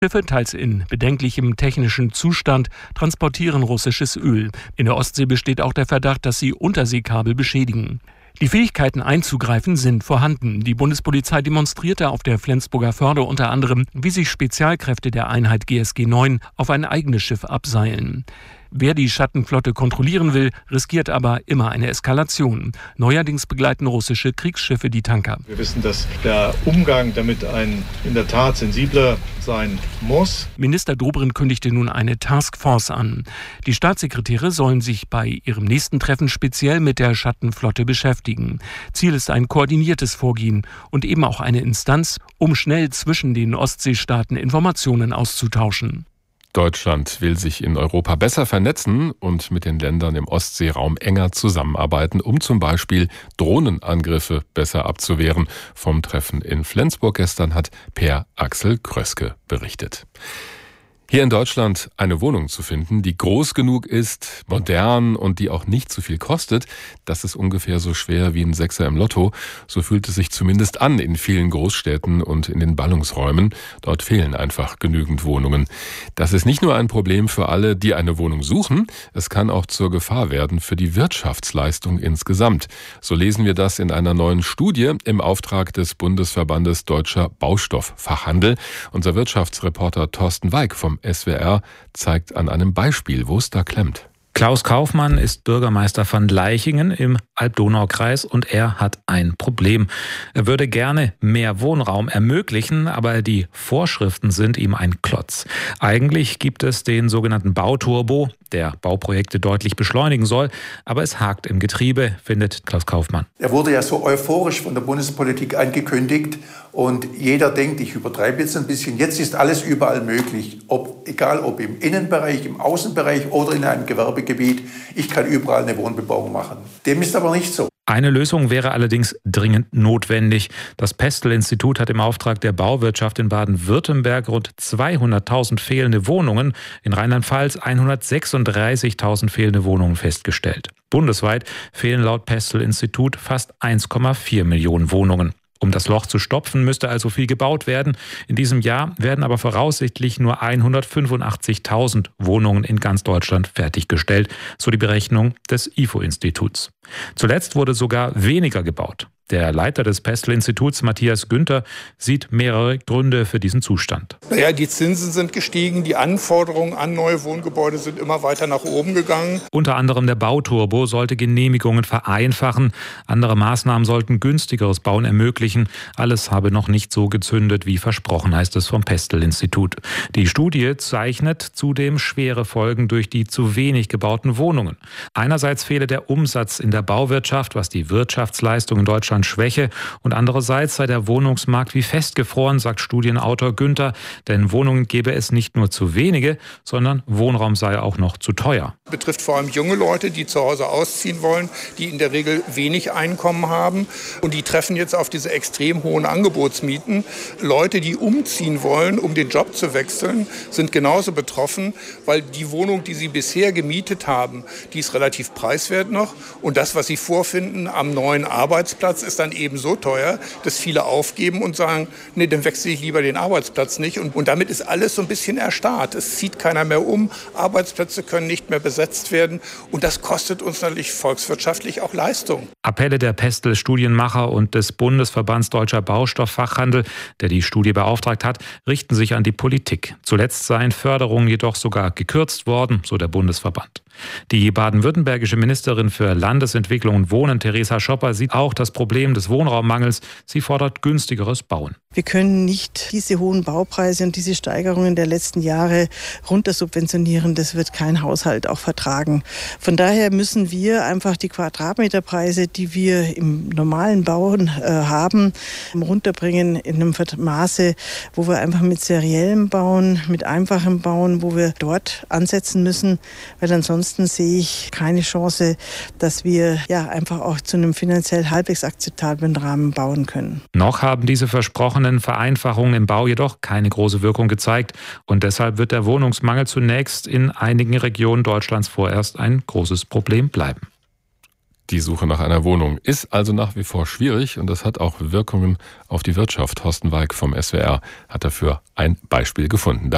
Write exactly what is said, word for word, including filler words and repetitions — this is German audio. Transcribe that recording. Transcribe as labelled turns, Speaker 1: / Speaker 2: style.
Speaker 1: Schiffe, teils in bedenklichem technischen Zustand, transportieren russisches Öl. In der Ostsee besteht auch der Verdacht, dass sie Unterseekabel beschädigen. Die Fähigkeiten einzugreifen sind vorhanden. Die Bundespolizei demonstrierte auf der Flensburger Förde unter anderem, wie sich Spezialkräfte der Einheit G S G neun auf ein eigenes Schiff abseilen. Wer die Schattenflotte kontrollieren will, riskiert aber immer eine Eskalation. Neuerdings begleiten russische Kriegsschiffe die Tanker.
Speaker 2: Wir wissen, dass der Umgang damit ein in der Tat sensibler sein muss.
Speaker 1: Minister Dobrindt kündigte nun eine Taskforce an. Die Staatssekretäre sollen sich bei ihrem nächsten Treffen speziell mit der Schattenflotte beschäftigen. Ziel ist ein koordiniertes Vorgehen und eben auch eine Instanz, um schnell zwischen den Ostseestaaten Informationen auszutauschen.
Speaker 3: Deutschland will sich in Europa besser vernetzen und mit den Ländern im Ostseeraum enger zusammenarbeiten, um zum Beispiel Drohnenangriffe besser abzuwehren. Vom Treffen in Flensburg gestern hat Per Axel Kröske berichtet. Hier in Deutschland eine Wohnung zu finden, die groß genug ist, modern und die auch nicht zu viel kostet, das ist ungefähr so schwer wie ein Sechser im Lotto. So fühlt es sich zumindest an in vielen Großstädten und in den Ballungsräumen. Dort fehlen einfach genügend Wohnungen. Das ist nicht nur ein Problem für alle, die eine Wohnung suchen, es kann auch zur Gefahr werden für die Wirtschaftsleistung insgesamt. So lesen wir das in einer neuen Studie im Auftrag des Bundesverbandes Deutscher Baustofffachhandel. Unser Wirtschaftsreporter Thorsten Weig vom S W R zeigt an einem Beispiel, wo es da klemmt.
Speaker 4: Klaus Kaufmann ist Bürgermeister von Leichingen im Alb-Donau-Kreis und er hat ein Problem. Er würde gerne mehr Wohnraum ermöglichen, aber die Vorschriften sind ihm ein Klotz. Eigentlich gibt es den sogenannten Bauturbo, der Bauprojekte deutlich beschleunigen soll, aber es hakt im Getriebe, findet Klaus Kaufmann.
Speaker 5: Er wurde ja so euphorisch von der Bundespolitik angekündigt und jeder denkt, ich übertreibe jetzt ein bisschen, jetzt ist alles überall möglich, ob, egal ob im Innenbereich, im Außenbereich oder in einem Gewerbegebiet, ich kann überall eine Wohnbebauung machen. Dem ist aber nicht so.
Speaker 4: Eine Lösung wäre allerdings dringend notwendig. Das Pestel-Institut hat im Auftrag der Bauwirtschaft in Baden-Württemberg rund zweihunderttausend fehlende Wohnungen, in Rheinland-Pfalz hundertsechsunddreißigtausend fehlende Wohnungen festgestellt. Bundesweit fehlen laut Pestel-Institut fast eins Komma vier Millionen Wohnungen. Um das Loch zu stopfen, müsste also viel gebaut werden. In diesem Jahr werden aber voraussichtlich nur hundertfünfundachtzigtausend Wohnungen in ganz Deutschland fertiggestellt, so die Berechnung des I F O-Instituts. Zuletzt wurde sogar weniger gebaut. Der Leiter des Pestel-Instituts, Matthias Günther, sieht mehrere Gründe für diesen Zustand.
Speaker 6: Naja, die Zinsen sind gestiegen, die Anforderungen an neue Wohngebäude sind immer weiter nach oben gegangen.
Speaker 4: Unter anderem der Bauturbo sollte Genehmigungen vereinfachen. Andere Maßnahmen sollten günstigeres Bauen ermöglichen. Alles habe noch nicht so gezündet wie versprochen, heißt es vom Pestel-Institut. Die Studie zeichnet zudem schwere Folgen durch die zu wenig gebauten Wohnungen. Einerseits fehle der Umsatz in der Bauwirtschaft, was die Wirtschaftsleistung in Deutschland Schwäche, und andererseits sei der Wohnungsmarkt wie festgefroren, sagt Studienautor Günther, denn Wohnungen gäbe es nicht nur zu wenige, sondern Wohnraum sei auch noch zu teuer.
Speaker 6: Betrifft vor allem junge Leute, die zu Hause ausziehen wollen, die in der Regel wenig Einkommen haben und die treffen jetzt auf diese extrem hohen Angebotsmieten. Leute, die umziehen wollen, um den Job zu wechseln, sind genauso betroffen, weil die Wohnung, die sie bisher gemietet haben, die ist relativ preiswert noch und das, was sie vorfinden am neuen Arbeitsplatz, ist dann eben so teuer, dass viele aufgeben und sagen, nee, dann wechsle ich lieber den Arbeitsplatz nicht. Und, und damit ist alles so ein bisschen erstarrt. Es zieht keiner mehr um, Arbeitsplätze können nicht mehr besetzt werden und das kostet uns natürlich volkswirtschaftlich auch Leistung.
Speaker 4: Appelle der Pestel-Studienmacher und des Bundesverbands Deutscher Baustofffachhandel, der die Studie beauftragt hat, richten sich an die Politik. Zuletzt seien Förderungen jedoch sogar gekürzt worden, so der Bundesverband. Die baden-württembergische Ministerin für Landesentwicklung und Wohnen, Theresa Schopper, sieht auch das Problem des Wohnraummangels. Sie fordert günstigeres Bauen.
Speaker 7: Wir können nicht diese hohen Baupreise und diese Steigerungen der letzten Jahre runtersubventionieren. Das wird kein Haushalt auch vertragen. Von daher müssen wir einfach die Quadratmeterpreise, die wir im normalen Bauen äh, haben, runterbringen in einem Maße, wo wir einfach mit seriellem Bauen, mit einfachem Bauen, wo wir dort ansetzen müssen, weil ansonsten sehe ich keine Chance, dass wir ja einfach auch zu einem finanziell halbwegs akzeptablen Rahmen bauen können.
Speaker 4: Noch haben diese versprochenen Vereinfachungen im Bau jedoch keine große Wirkung gezeigt und deshalb wird der Wohnungsmangel zunächst in einigen Regionen Deutschlands vorerst ein großes Problem bleiben.
Speaker 3: Die Suche nach einer Wohnung ist also nach wie vor schwierig und das hat auch Wirkungen auf die Wirtschaft. Thorsten Weig vom S W R hat dafür ein Beispiel gefunden.